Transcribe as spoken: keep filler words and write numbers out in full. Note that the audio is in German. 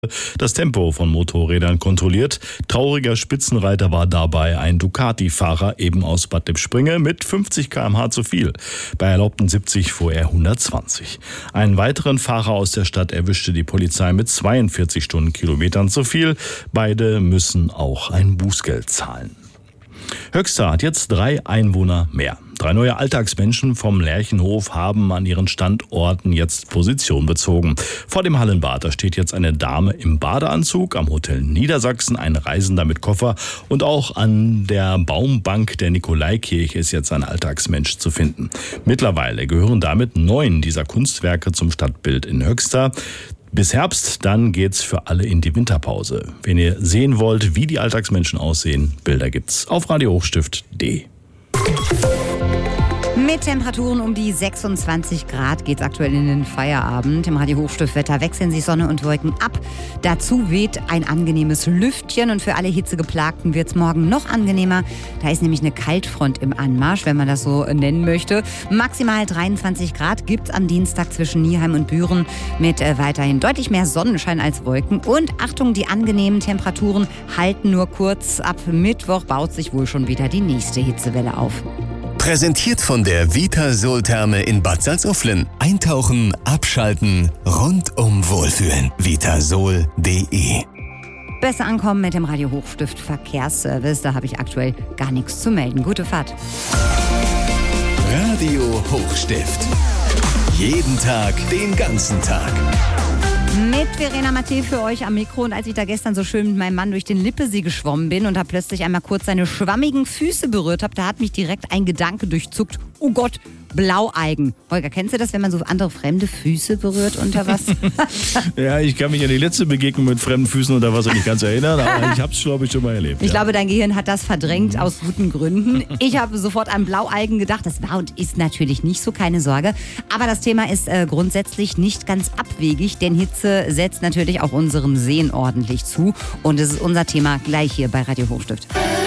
das Tempo von Motorrädern kontrolliert. Trauriger Spitzenreiter war dabei ein Ducati-Fahrer eben aus Bad Lippspringe mit fünfzig Kilometer pro Stunde zu viel. Bei erlaubten siebzig fuhr er hundertzwanzig. Einen weiteren Fahrer aus der Stadt erwischte die Polizei mit zweiundvierzig Stundenkilometern zu viel. Beide müssen auch ein Bußgeld zahlen. Höxter hat jetzt drei Einwohner mehr. Drei neue Alltagsmenschen vom Lerchenhof haben an ihren Standorten jetzt Position bezogen. Vor dem Hallenbad, da steht jetzt eine Dame im Badeanzug, am Hotel Niedersachsen ein Reisender mit Koffer und auch an der Baumbank der Nikolaikirche ist jetzt ein Alltagsmensch zu finden. Mittlerweile gehören damit neun dieser Kunstwerke zum Stadtbild in Höxter. Bis Herbst, dann geht's für alle in die Winterpause. Wenn ihr sehen wollt, wie die Alltagsmenschen aussehen, Bilder gibt's auf radio hochstift punkt de. Mit Temperaturen um die sechsundzwanzig Grad geht's aktuell in den Feierabend. Im Radio Hochstift-Wetter wechseln sich Sonne und Wolken ab. Dazu weht ein angenehmes Lüftchen und für alle Hitzegeplagten wird's morgen noch angenehmer. Da ist nämlich eine Kaltfront im Anmarsch, wenn man das so nennen möchte. Maximal dreiundzwanzig Grad gibt's am Dienstag zwischen Nieheim und Büren mit äh, weiterhin deutlich mehr Sonnenschein als Wolken. Und Achtung, die angenehmen Temperaturen halten nur kurz. Ab Mittwoch baut sich wohl schon wieder die nächste Hitzewelle auf. Präsentiert von der Vitasol-Therme in Bad Salzuflen. Eintauchen, abschalten, rundum wohlfühlen. vitasol punkt de. Besser ankommen mit dem Radio Hochstift Verkehrsservice. Da habe ich aktuell gar nichts zu melden. Gute Fahrt. Radio Hochstift. Jeden Tag, den ganzen Tag. Mit Verena Matthä für euch am Mikro. Und als ich da gestern so schön mit meinem Mann durch den Lippesee geschwommen bin und da plötzlich einmal kurz seine schwammigen Füße berührt habe, da hat mich direkt ein Gedanke durchzuckt. Oh Gott, Blaueigen. Holger, kennst du das, wenn man so andere fremde Füße berührt unter Wasser? Ja, ich kann mich an die letzte Begegnung mit fremden Füßen unter Wasser nicht ganz erinnern, aber ich habe es, glaube ich, schon mal erlebt. Ich ja. glaube, dein Gehirn hat das verdrängt aus guten Gründen. Ich habe sofort an Blaueigen gedacht. Das war und ist natürlich nicht so, keine Sorge. Aber das Thema ist äh, grundsätzlich nicht ganz abwegig, denn Hitze setzt natürlich auch unseren Sehen ordentlich zu. Und es ist unser Thema gleich hier bei Radio Hochstift.